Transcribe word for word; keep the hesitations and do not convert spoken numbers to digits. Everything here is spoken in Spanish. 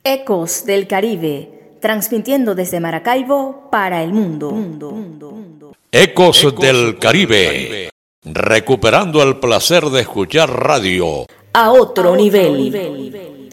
Ecos del Caribe, transmitiendo desde Maracaibo para el mundo. mundo, mundo, mundo. Ecos, Ecos del Caribe, Caribe, recuperando el placer de escuchar radio a otro, a otro nivel. nivel.